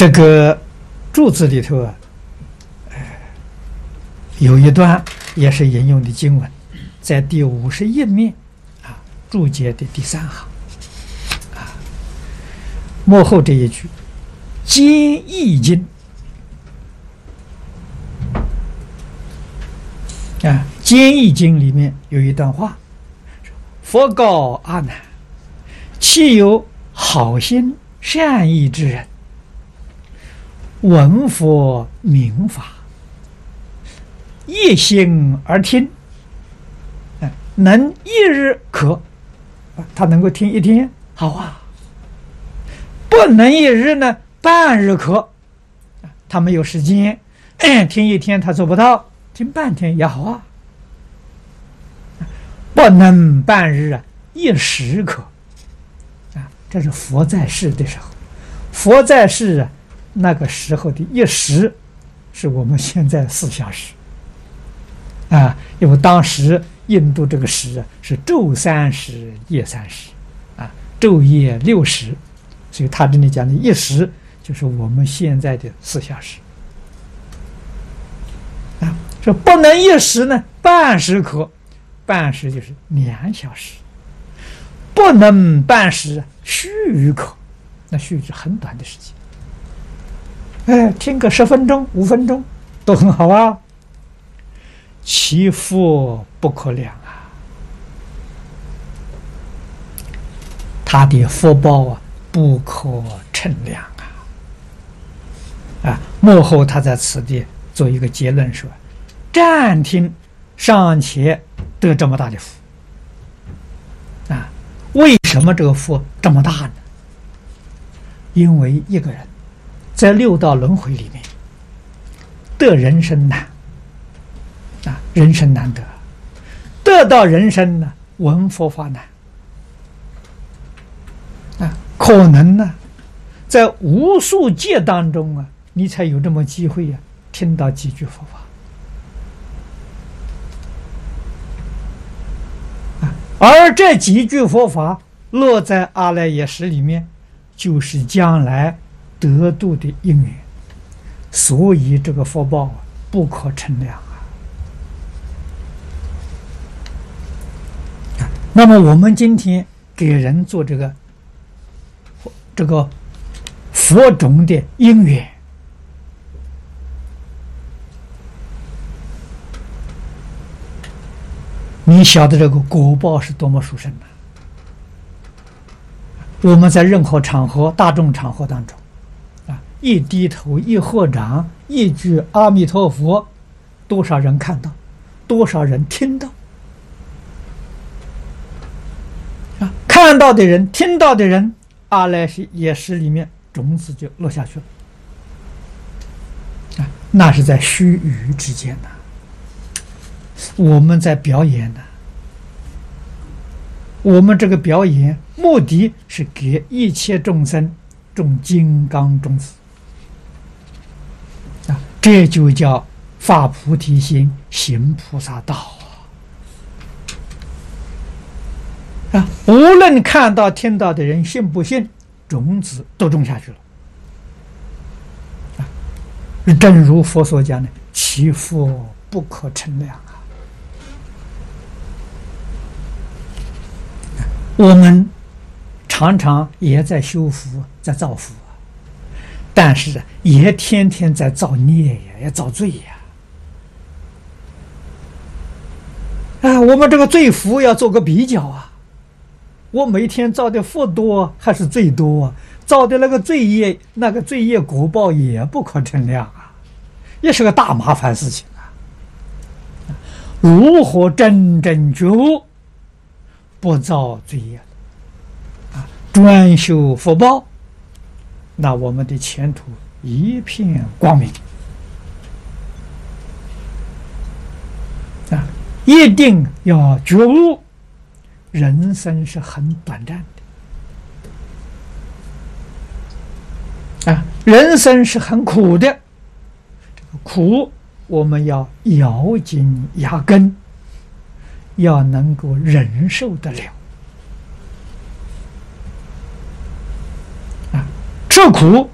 这个注子里头啊，有一段也是引用的经文，在第51面啊，注解的第3行啊，末后这一句“兼易经”啊，《兼易经》里面有一段话：“佛告阿难，岂有好心善意之人，闻佛明法，一心而听，能一日可，他能够听一天，好啊；不能一日呢，半日可，他没有时间，听一天他做不到，听半天也好啊；不能半日啊，一时可，这是佛在世的时候，佛在世啊，那个时候的一时，是我们现在4小时。因为当时印度这个时啊是昼30夜30，昼夜6时，所以他这里讲的一时就是我们现在的4小时。这不能一时呢，半时可，半时就是2小时，不能半时，须臾可，那须臾是很短的时间。听个10分钟、5分钟都很好啊。其福不可量啊，他的福报啊不可称量啊！幕后他在此地做一个结论说：暂听尚且得这么大的福啊！为什么这个福这么大呢？因为一个人在6道轮回里面得人生难。人生难得，得到人生呢，闻佛法难可能呢，在无数劫当中啊，你才有这么机会啊，听到几句佛法而这几句佛法落在阿赖耶识里面，就是将来得度的因缘，所以这个福报不可称量。那么我们今天给人做这个佛种的因缘，你晓得这个果报是多么殊胜的。我们在任何场合、大众场合当中一低头、一合掌、一句阿弥陀佛，多少人看到，多少人听到。看到的人、听到的人，阿赖耶识里面种子就落下去了那是在须臾之间我们在表演我们这个表演目的是给一切众生种金刚种子这就叫发菩提心，行菩萨道无论看到听到的人信不信，种子都种下去了正如佛所讲的，其福不可称量我们常常也在修福，在造福但是也天天在造孽呀，也造罪呀我们这个罪福要做个比较我每天造的福多还是罪多造的那个罪业果报也不可称量也是个大麻烦事情如何真正觉悟，不造罪业专修福报，那我们的前途一片光明一定要觉悟人生是很短暂的人生是很苦的，这个苦我们要咬紧牙根，要能够忍受得了吃苦